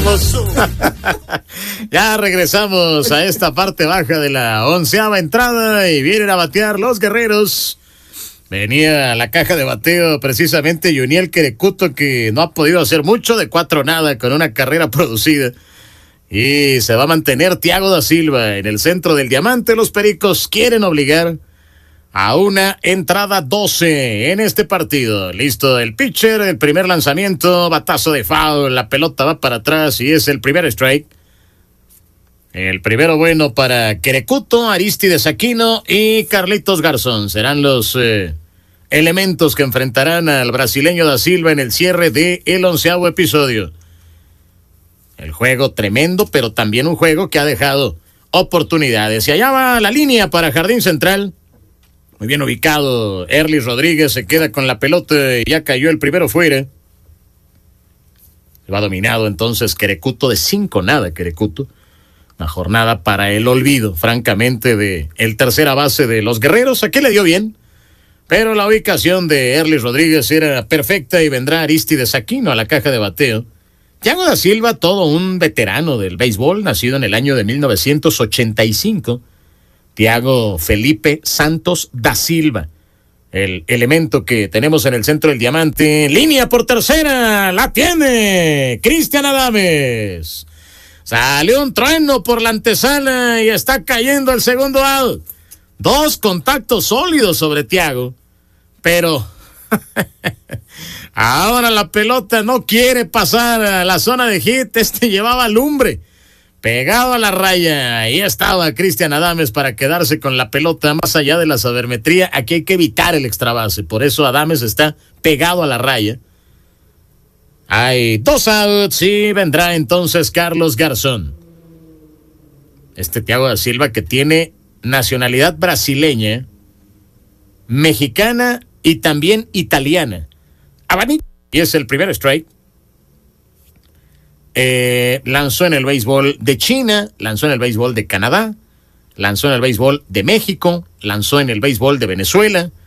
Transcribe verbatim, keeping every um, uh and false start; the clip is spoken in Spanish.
volvemos. Ya regresamos a esta parte baja de la onceava entrada y vienen a batear los guerreros. Venía a la caja de bateo precisamente Yuniel Querecuto, que no ha podido hacer mucho, de cuatro nada con una carrera producida. Y se va a mantener Thiago da Silva en el centro del diamante. Los Pericos quieren obligar a una entrada doce en este partido. Listo el pitcher, el primer lanzamiento, batazo de foul, la pelota va para atrás y es el primer strike. El primero bueno para Querecuto, Aristides Aquino y Carlitos Garzón. Serán los eh, elementos que enfrentarán al brasileño da Silva en el cierre del onceavo episodio. El juego tremendo, pero también un juego que ha dejado oportunidades. Y allá va la línea para Jardín Central. Muy bien ubicado, Erlis Rodríguez se queda con la pelota y ya cayó el primero fuera. Se va dominado entonces Querecuto de cinco nada, Querecuto. Una jornada para el olvido, francamente, de el tercera base de los guerreros. Aquí le dio bien, pero la ubicación de Erlis Rodríguez era perfecta y vendrá Aristides Aquino a la caja de bateo. Thiago da Silva, todo un veterano del béisbol, nacido en el año de mil novecientos ochenta y cinco. Thiago Felipe Santos da Silva, el elemento que tenemos en el centro del diamante. Línea por tercera, la tiene Cristian Adames. Salió un trueno por la antesala y está cayendo el segundo out. Dos contactos sólidos sobre Thiago, pero ahora la pelota no quiere pasar a la zona de hit. Este llevaba lumbre, pegado a la raya. Ahí estaba Cristian Adames para quedarse con la pelota más allá de la sabermetría. Aquí hay que evitar el extrabase, por eso Adames está pegado a la raya. Hay dos outs y vendrá entonces Carlos Garzón. Este Thiago da Silva, que tiene nacionalidad brasileña, mexicana y también italiana. Abanico. Y es el primer strike. Eh, lanzó en el béisbol de China, lanzó en el béisbol de Canadá, lanzó en el béisbol de México, lanzó en el béisbol de Venezuela,